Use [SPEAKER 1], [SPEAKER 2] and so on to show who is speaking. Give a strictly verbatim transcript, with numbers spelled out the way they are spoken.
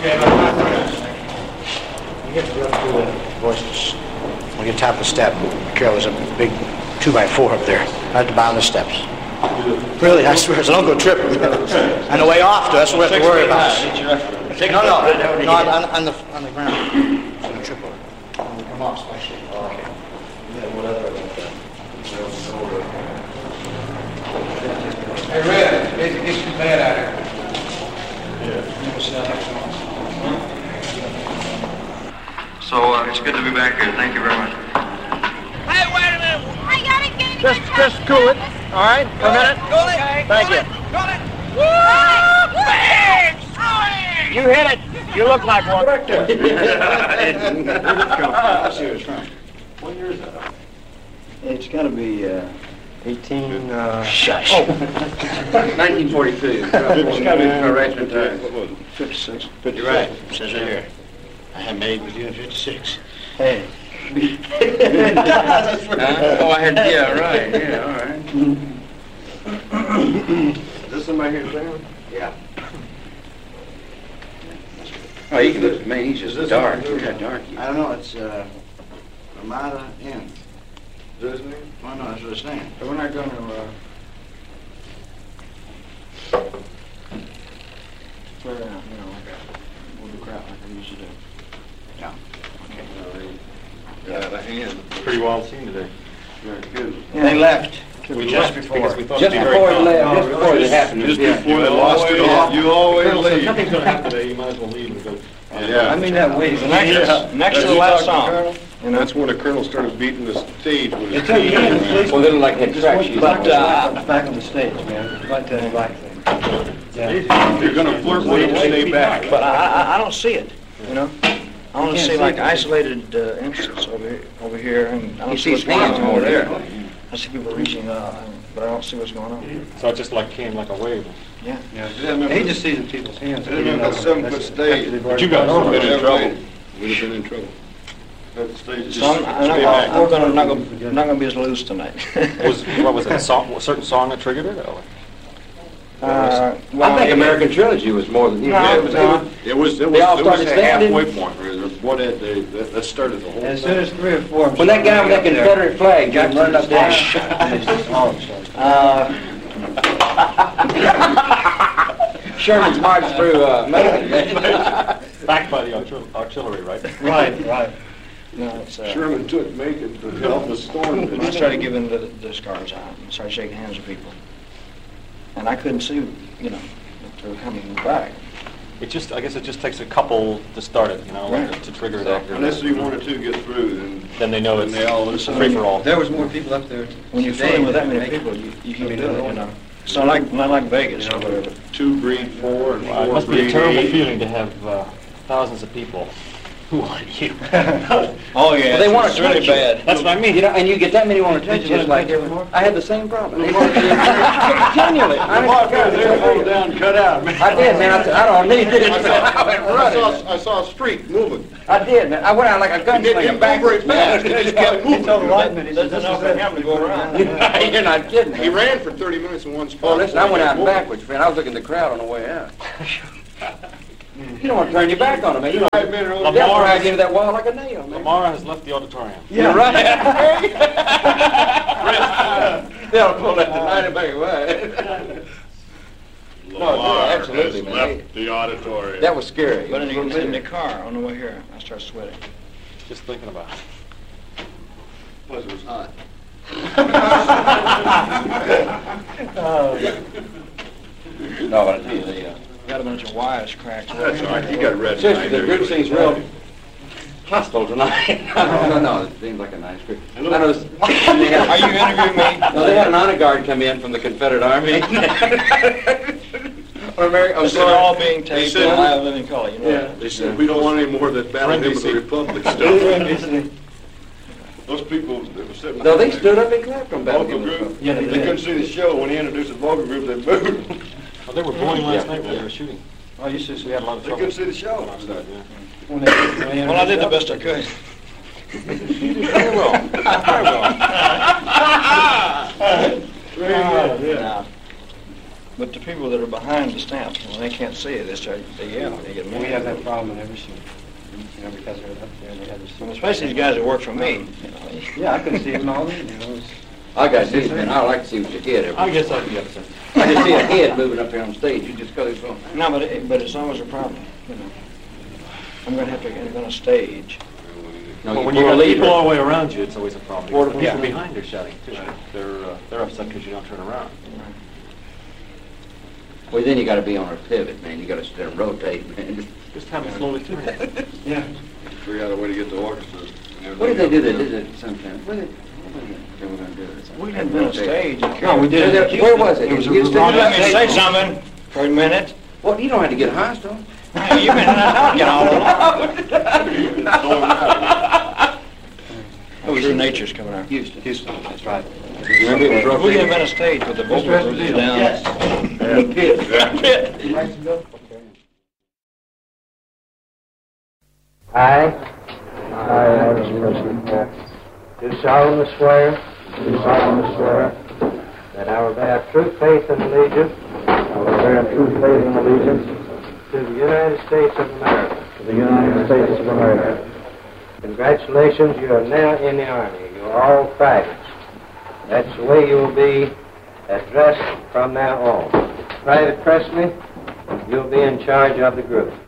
[SPEAKER 1] You get to go through the voices. When you top the step, Carol, there's a big two by four up there, right at the bottom of the steps. Really, I swear, so don't go tripping. On the way off, though, that's what we have to worry about. No, no, no, on, on the on the ground. On the trip over. When we come off, especially. Okay.
[SPEAKER 2] Yeah, whatever about that.
[SPEAKER 3] Hey, Red, it's, it's too bad out here.
[SPEAKER 4] So uh, it's good to be back here. Thank you very much.
[SPEAKER 5] Hey, wait a minute. I gotta get
[SPEAKER 6] Just, just cool it. All right, for a minute.
[SPEAKER 5] Cool it.
[SPEAKER 6] Thank you.
[SPEAKER 5] Cool it. Woo!
[SPEAKER 6] You hit it. You look like one.
[SPEAKER 2] I see where it's from. What year is that? It's got to be uh, eighteen. Uh,
[SPEAKER 1] Shush.
[SPEAKER 2] Oh, nineteen forty-two. It's got to be correction time. What was it? fifty-six.
[SPEAKER 1] You're right. It says it here. I had married with you in fifty-six.
[SPEAKER 2] Hey.
[SPEAKER 4] Huh? Oh, I had, yeah, right, yeah, all right.
[SPEAKER 2] Is this somebody here town?
[SPEAKER 4] Yeah. Oh, you can look at me, he's just dark. Look how dark he is.
[SPEAKER 1] I don't know. It's uh, Ramada Inn.
[SPEAKER 2] Is that his name?
[SPEAKER 1] Well, no, that's what it's saying.
[SPEAKER 2] So we're not going to, uh... clear out, you know, like a, we'll do crap like we usually do.
[SPEAKER 1] Yeah.
[SPEAKER 2] Okay.
[SPEAKER 4] Yeah, the hand.
[SPEAKER 7] Pretty wild scene today.
[SPEAKER 2] Very good.
[SPEAKER 1] They left
[SPEAKER 7] We
[SPEAKER 1] just
[SPEAKER 7] left
[SPEAKER 1] before.
[SPEAKER 7] because we thought
[SPEAKER 4] Just
[SPEAKER 7] it'd be very
[SPEAKER 4] before it
[SPEAKER 7] calm.
[SPEAKER 4] left, just before it happened.
[SPEAKER 2] Just
[SPEAKER 4] yeah.
[SPEAKER 2] before they lost it all. You always
[SPEAKER 7] Colonel said,
[SPEAKER 2] leave.
[SPEAKER 7] nothing's going to happen today. You might as well leave and go.
[SPEAKER 2] Yeah.
[SPEAKER 6] I mean that way. The next,
[SPEAKER 2] Yeah.
[SPEAKER 6] next to
[SPEAKER 2] As
[SPEAKER 6] the
[SPEAKER 2] you
[SPEAKER 6] last
[SPEAKER 2] talked to
[SPEAKER 6] song.
[SPEAKER 2] Colonel, And that's when the colonel started beating the stage with his
[SPEAKER 1] took
[SPEAKER 2] teeth.
[SPEAKER 1] him and the police-
[SPEAKER 4] Well, they look like head track shoes.
[SPEAKER 6] But uh, back on the stage, man. Like that black thing. Yeah.
[SPEAKER 2] If you're gonna flirt with him, stay back.
[SPEAKER 6] But I, I, I don't see it. You know. I want to see like isolated uh, instances over here, over here, and I don't
[SPEAKER 4] You
[SPEAKER 6] see
[SPEAKER 4] see
[SPEAKER 6] what's going
[SPEAKER 4] hands
[SPEAKER 6] on
[SPEAKER 4] more
[SPEAKER 6] over there.
[SPEAKER 4] there.
[SPEAKER 6] I see people reaching up, but I don't see what's going on.
[SPEAKER 7] So it just like came like a wave.
[SPEAKER 6] Yeah.
[SPEAKER 2] He
[SPEAKER 6] just sees in people's hands.
[SPEAKER 2] They didn't have that seven foot stage.
[SPEAKER 7] But you guys
[SPEAKER 2] would
[SPEAKER 7] were
[SPEAKER 2] have been in trouble.
[SPEAKER 7] trouble.
[SPEAKER 2] Would have been in trouble. That stage just
[SPEAKER 6] So I'm,
[SPEAKER 2] stay
[SPEAKER 6] I'm, not,
[SPEAKER 2] back.
[SPEAKER 6] I'm gonna not gonna not gonna be as loose tonight.
[SPEAKER 7] Was what was it? A, song, a certain song that triggered it? Or?
[SPEAKER 6] uh, well,
[SPEAKER 4] I think American Trilogy was more than you.
[SPEAKER 6] No,
[SPEAKER 4] Yeah,
[SPEAKER 6] it
[SPEAKER 4] it was-
[SPEAKER 6] no.
[SPEAKER 4] it was-
[SPEAKER 2] It was, it
[SPEAKER 4] They
[SPEAKER 2] was,
[SPEAKER 4] all
[SPEAKER 2] it was
[SPEAKER 4] started
[SPEAKER 2] a
[SPEAKER 4] standing.
[SPEAKER 2] halfway point. Right? What that, they, that, that started the whole
[SPEAKER 6] As
[SPEAKER 2] thing.
[SPEAKER 6] soon as three or four.
[SPEAKER 4] When that guy with that Confederate flag got to the stage.
[SPEAKER 6] Uh,
[SPEAKER 4] Sherman's marched through uh, Macon.
[SPEAKER 7] Backed by the artil- artillery, right?
[SPEAKER 6] right, right. No, it's. Uh,
[SPEAKER 2] Sherman took Macon to help the storm.
[SPEAKER 6] I started giving the, the scars out and started shaking hands with people, and I couldn't see, you know, that they were coming back.
[SPEAKER 7] It just, I guess, it just takes a couple to start it, you know, like
[SPEAKER 6] Right.
[SPEAKER 7] to trigger it off.
[SPEAKER 2] Unless you one or two get through, then,
[SPEAKER 7] Then they know
[SPEAKER 2] then
[SPEAKER 7] it's
[SPEAKER 2] they all
[SPEAKER 7] it's
[SPEAKER 2] listen.
[SPEAKER 7] a free for all.
[SPEAKER 8] There was more people up there.
[SPEAKER 6] When you're
[SPEAKER 8] today
[SPEAKER 6] fooling with that
[SPEAKER 8] than
[SPEAKER 6] many
[SPEAKER 8] Macon.
[SPEAKER 6] people, you, you keep doing it, you know. It's not like not like Vegas or whatever.
[SPEAKER 2] Two breed four and
[SPEAKER 7] Well, it
[SPEAKER 2] four
[SPEAKER 7] must be a
[SPEAKER 2] breed
[SPEAKER 7] terrible
[SPEAKER 2] eight.
[SPEAKER 7] feeling to have uh, thousands of people who want you.
[SPEAKER 6] Oh yeah,
[SPEAKER 4] Well, they want to
[SPEAKER 6] it's really
[SPEAKER 4] touch you.
[SPEAKER 6] bad.
[SPEAKER 7] That's what I mean.
[SPEAKER 4] You know, and you get that many want to touch you. It's like I had the same problem. They want to continually. I
[SPEAKER 2] The motherfucker there rolled down, cut out, man.
[SPEAKER 4] I did, man. I, said, I don't need this.
[SPEAKER 2] I saw,
[SPEAKER 4] I went
[SPEAKER 2] I
[SPEAKER 4] running.
[SPEAKER 2] saw, I saw a streak moving.
[SPEAKER 4] I did, man. I went out like a
[SPEAKER 2] He didn't
[SPEAKER 4] gunslinger
[SPEAKER 2] move very
[SPEAKER 4] backwards.
[SPEAKER 2] fast. He just kept
[SPEAKER 6] He told the
[SPEAKER 2] moving.
[SPEAKER 6] lineman, he said, this is for him to go around.
[SPEAKER 4] You're not kidding.
[SPEAKER 2] He ran for thirty minutes in one spot.
[SPEAKER 4] Well, listen, I went out backwards, friend. I was looking at the crowd on the way out. You don't want to turn your back on him, man. You know,
[SPEAKER 2] Five minutes early.
[SPEAKER 4] they'll
[SPEAKER 7] Lamar
[SPEAKER 4] drag
[SPEAKER 7] has-
[SPEAKER 4] you into that wall like a nail, man.
[SPEAKER 7] Lamar has left the auditorium.
[SPEAKER 4] You're right. They'll pull that right back away.
[SPEAKER 2] Lamar
[SPEAKER 4] absolutely,
[SPEAKER 2] has
[SPEAKER 4] man.
[SPEAKER 2] left the auditorium.
[SPEAKER 4] That was scary.
[SPEAKER 6] But in the, in the car on the way here, I started sweating.
[SPEAKER 7] Just thinking about it.
[SPEAKER 2] Plus it was hot.
[SPEAKER 4] No, but I tell you, they, uh,
[SPEAKER 6] Got a bunch of wires cracked.
[SPEAKER 2] That's all right. You got red.
[SPEAKER 4] seriously, the
[SPEAKER 2] tonight.
[SPEAKER 4] group seems real hostile tonight. no, no, it seems like a nice group. I noticed.
[SPEAKER 6] Are you interviewing me?
[SPEAKER 4] No, they had an honor guard come in from the Confederate Army. or American, I'm
[SPEAKER 6] This is
[SPEAKER 4] sorry.
[SPEAKER 6] all being taped
[SPEAKER 2] said-
[SPEAKER 6] on Live Living Color, you know.
[SPEAKER 4] Yeah.
[SPEAKER 2] They said, we don't want any more of that battle hymn of the Republic stuff. Those people that were sitting.
[SPEAKER 4] No, they
[SPEAKER 2] behind
[SPEAKER 4] stood up and clapped from
[SPEAKER 2] the
[SPEAKER 4] back
[SPEAKER 2] vocal group.
[SPEAKER 6] Yeah, they
[SPEAKER 2] They
[SPEAKER 6] did.
[SPEAKER 2] couldn't see the show. When he introduced the vocal group, they booed.
[SPEAKER 7] Well, they were booing last
[SPEAKER 4] Yeah.
[SPEAKER 7] night when they were shooting.
[SPEAKER 6] Oh, you see,
[SPEAKER 7] We had a lot of
[SPEAKER 2] They
[SPEAKER 7] trouble.
[SPEAKER 2] couldn't see the show.
[SPEAKER 6] well, I did the best I could.
[SPEAKER 7] Very well. Very well.
[SPEAKER 2] Very good, yeah.
[SPEAKER 6] Now, But the people that are behind the stamp, when they can't see it, they start, they yell, they get mad.
[SPEAKER 2] We have that problem in every city. You know, because they're up there and they have this.
[SPEAKER 6] And especially these guys that work for me, you know.
[SPEAKER 2] Yeah, I can see them all, you know. it's-
[SPEAKER 4] I got this, man. I like to see what you head every.
[SPEAKER 7] I guess I'd be upset.
[SPEAKER 4] I just see a head moving up here on stage. You just cut it off.
[SPEAKER 6] No, but it, but it's always a problem, you know. I'm gonna have to get on a stage.
[SPEAKER 4] No,
[SPEAKER 7] Well, when
[SPEAKER 4] pull
[SPEAKER 7] you
[SPEAKER 4] a
[SPEAKER 7] got
[SPEAKER 4] lever.
[SPEAKER 7] people all the way around you, it's always a problem.
[SPEAKER 4] Or
[SPEAKER 7] Because the
[SPEAKER 4] the
[SPEAKER 7] people
[SPEAKER 4] people-
[SPEAKER 7] behind are shouting too. They're uh, they're upset because you don't turn around.
[SPEAKER 4] Well, then you got to be on a pivot, man. You got to sit there and rotate, man.
[SPEAKER 7] Just have it slowly turn.
[SPEAKER 2] Yeah.
[SPEAKER 8] Figure out a way to get the orchestra.
[SPEAKER 4] What did they do? They did it sometimes. What did they were going to do it?
[SPEAKER 6] We didn't invent a stage.
[SPEAKER 4] No, we did it. Where was it?
[SPEAKER 6] It was a,
[SPEAKER 4] Houston?
[SPEAKER 6] let me say something for a minute.
[SPEAKER 4] Well, you don't have to get hostile.
[SPEAKER 6] You've been talking all along. It was your nature's coming out.
[SPEAKER 4] Houston.
[SPEAKER 2] Houston, that's right.
[SPEAKER 4] Remember, it was
[SPEAKER 6] We
[SPEAKER 4] rotating.
[SPEAKER 6] can invent a stage with the vocal groups down.
[SPEAKER 4] Yes. Pit.
[SPEAKER 9] I, I, Ernest Wilson, do solemnly swear, do solemnly swear that I will bear true faith and allegiance, I will bear true faith and allegiance to the United States of America, to the United States of America. Congratulations, you are now in the Army. You are all privates. That's the way you will be addressed from now on. Private Presley, you'll be in charge of the group.